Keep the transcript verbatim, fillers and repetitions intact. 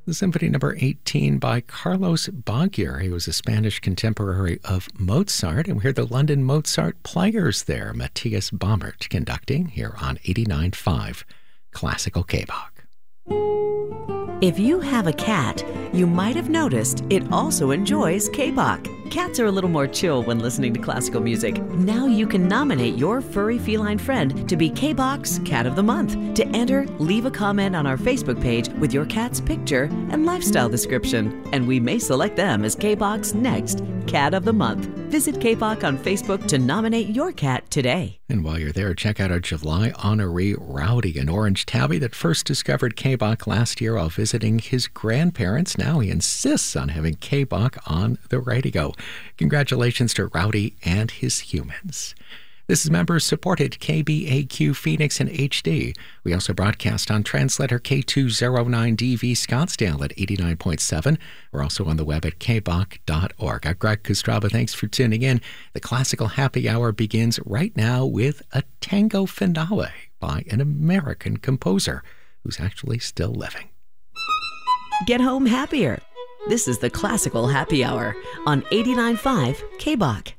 The Symphony number eighteen by Carlos Baguer. He was a Spanish contemporary of Mozart, and we hear the London Mozart Players there, Matthias Baumert conducting here on eighty-nine point five Classical K-Bach. If you have a cat, you might have noticed it also enjoys K-Bach. Cats are a little more chill when listening to classical music. Now you can nominate your furry feline friend to be K-Bach's Cat of the Month. To enter, leave a comment on our Facebook page with your cat's picture and lifestyle description, and we may select them as K-Bach's next Cat of the Month. Visit K-Bach on Facebook to nominate your cat today. And while you're there, check out our July honoree, Rowdy, an orange tabby that first discovered K-Bach last year while visiting his grandparents. Now he insists on having K-Bach on the radio. Congratulations to Rowdy and his humans. This is member-supported K B A Q Phoenix in H D. We also broadcast on translator K two oh nine D V Scottsdale at eighty-nine point seven. We're also on the web at k bach dot org. I'm Greg Kostraba. Thanks for tuning in. The Classical Happy Hour begins right now with a tango finale by an American composer who's actually still living. Get home happier. This is the Classical Happy Hour on eighty-nine point five K-Bach.